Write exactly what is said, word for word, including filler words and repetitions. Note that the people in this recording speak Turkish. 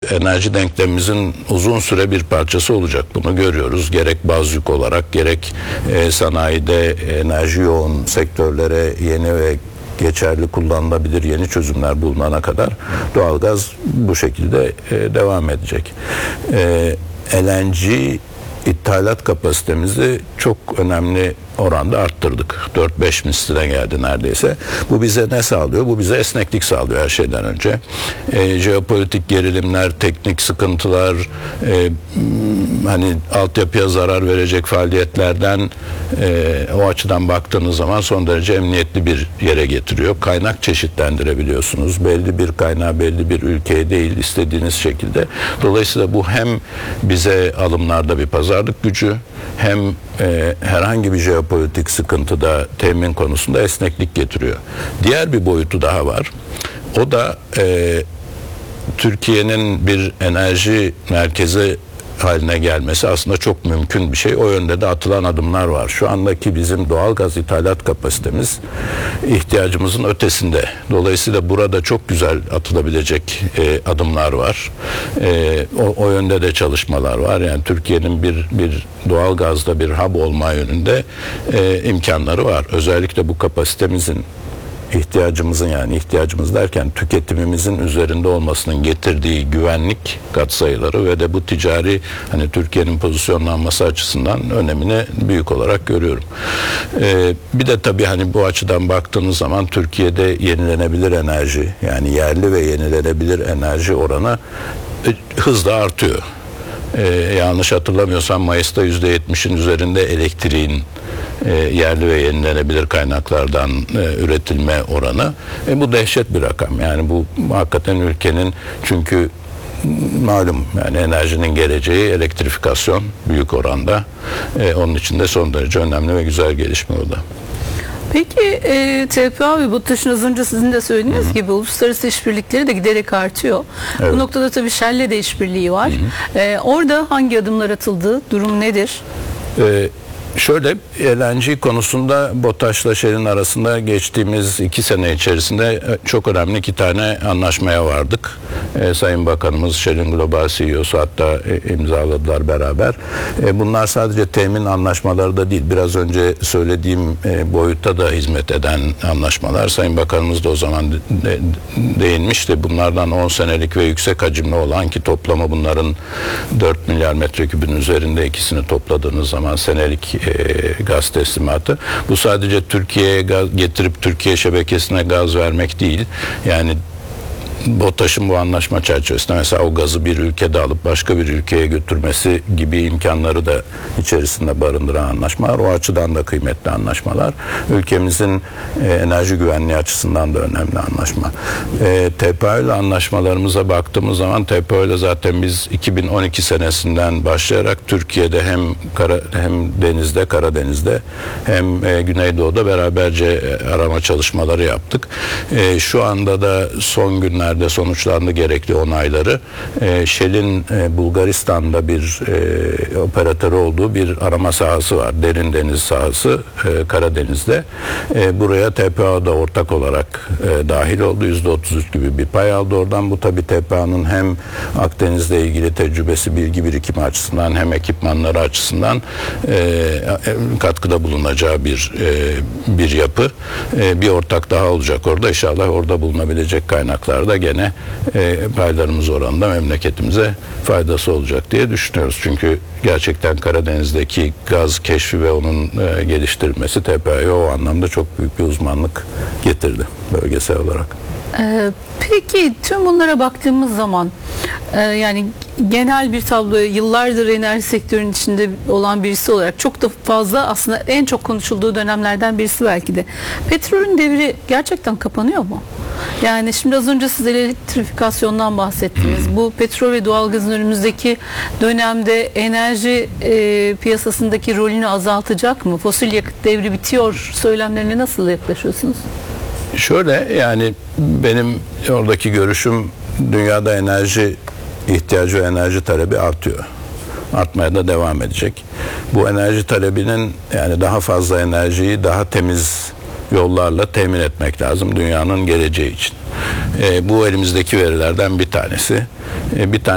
enerji denklemimizin uzun süre bir parçası olacak. Bunu görüyoruz. Gerek baz yük olarak gerek e, sanayide enerji yoğun sektörlere yeni ve geçerli kullanılabilir yeni çözümler bulunana kadar doğalgaz bu şekilde e, devam edecek. E, L N G ithalat kapasitemizi çok önemli oranda arttırdık. dört beş misline geldi neredeyse. Bu bize ne sağlıyor? Bu bize esneklik sağlıyor her şeyden önce. E, jeopolitik gerilimler, teknik sıkıntılar, e, hani altyapıya zarar verecek faaliyetlerden e, o açıdan baktığınız zaman son derece emniyetli bir yere getiriyor. Kaynak çeşitlendirebiliyorsunuz. Belli bir kaynağı belli bir ülkeye değil, istediğiniz şekilde. Dolayısıyla bu hem bize alımlarda bir pazarlık gücü, hem e, herhangi bir jeopolitik sıkıntıda temin konusunda esneklik getiriyor. Diğer bir boyutu daha var. O da e, Türkiye'nin bir enerji merkezi haline gelmesi aslında çok mümkün bir şey. O yönde de atılan adımlar var. Şu andaki bizim doğalgaz ithalat kapasitemiz ihtiyacımızın ötesinde. Dolayısıyla burada çok güzel atılabilecek e, adımlar var. E, o, o yönde de çalışmalar var. Yani Türkiye'nin bir bir doğalgazda bir hub olma yönünde e, imkanları var. Özellikle bu kapasitemizin ihtiyacımızın yani ihtiyacımız derken tüketimimizin üzerinde olmasının getirdiği güvenlik katsayıları ve de bu ticari hani Türkiye'nin pozisyonlanması açısından önemini büyük olarak görüyorum. Ee, bir de tabii hani bu açıdan baktığınız zaman Türkiye'de yenilenebilir enerji yani yerli ve yenilenebilir enerji oranı e, hızla artıyor. Ee, yanlış hatırlamıyorsam Mayıs'ta yüzde yetmişin üzerinde elektriğin E, yerli ve yenilenebilir kaynaklardan e, üretilme oranı. E, bu dehşet bir rakam. Yani bu hakikaten ülkenin çünkü malum yani enerjinin geleceği elektrifikasyon büyük oranda. E, onun için de son derece önemli ve güzel gelişme o da. Peki e, T P A ve BOTAŞ'ın az önce sizin de söylediğiniz Hı-hı. gibi uluslararası işbirlikleri de giderek artıyor. Evet. Bu noktada tabii Shell'le de işbirliği var. E, orada hangi adımlar atıldı? Durum nedir? Evet. Şöyle L N G konusunda BOTAŞ'la Shell'in arasında geçtiğimiz iki sene içerisinde çok önemli iki tane anlaşmaya vardık. E, Sayın Bakanımız Shell'in global C E O'su hatta e, imzaladılar beraber. E, bunlar sadece temin anlaşmaları da değil. Biraz önce söylediğim e, boyutta da hizmet eden anlaşmalar. Sayın Bakanımız da o zaman de, de, değinmişti. Bunlardan on senelik ve yüksek hacimli olan ki toplamı bunların dört milyar metrekübün üzerinde ikisini topladığınız zaman senelik E, gaz teslimatı. Bu sadece Türkiye'ye gaz getirip Türkiye şebekesine gaz vermek değil. Yani BOTAŞ'ın bu anlaşma çerçevesinde mesela o gazı bir ülkede alıp başka bir ülkeye götürmesi gibi imkanları da içerisinde barındıran anlaşmalar. O açıdan da kıymetli anlaşmalar. Ülkemizin e, enerji güvenliği açısından da önemli anlaşma. E, T P A ile anlaşmalarımıza baktığımız zaman T P A ile zaten biz iki bin on iki senesinden başlayarak Türkiye'de hem kara, hem denizde, Karadeniz'de hem e, Güneydoğu'da beraberce e, arama çalışmaları yaptık. E, şu anda da son günler de sonuçlandı gerekli onayları. E, Shell'in e, Bulgaristan'da bir e, operatörü olduğu bir arama sahası var. Derin deniz sahası e, Karadeniz'de. E, buraya T P A da ortak olarak e, dahil oldu. yüzde otuz üç gibi bir pay aldı oradan. Bu tabii T P A'nın hem Akdeniz'le ilgili tecrübesi, bilgi birikimi açısından hem ekipmanları açısından e, katkıda bulunacağı bir e, bir yapı. E, bir ortak daha olacak orada. İnşallah orada bulunabilecek kaynaklar da gene e, paylarımız oranında memleketimize faydası olacak diye düşünüyoruz. Çünkü gerçekten Karadeniz'deki gaz keşfi ve onun e, geliştirilmesi T P A'ya o anlamda çok büyük bir uzmanlık getirdi bölgesel olarak. Ee, peki tüm bunlara baktığımız zaman e, yani genel bir tabloya yıllardır enerji sektörünün içinde olan birisi olarak çok da fazla aslında en çok konuşulduğu dönemlerden birisi belki de. Petrolün devri gerçekten kapanıyor mu? Yani şimdi az önce siz elektrifikasyondan bahsettiniz. Hmm. Bu petrol ve doğalgazın önümüzdeki dönemde enerji e, piyasasındaki rolünü azaltacak mı? Fosil yakıt devri bitiyor söylemlerine nasıl yaklaşıyorsunuz? Şöyle yani benim oradaki görüşüm dünyada enerji ihtiyacı ve enerji talebi artıyor. Artmaya da devam edecek. Bu enerji talebinin yani daha fazla enerjiyi daha temiz yollarla temin etmek lazım dünyanın geleceği için. E, bu elimizdeki verilerden bir tanesi. E, bir tane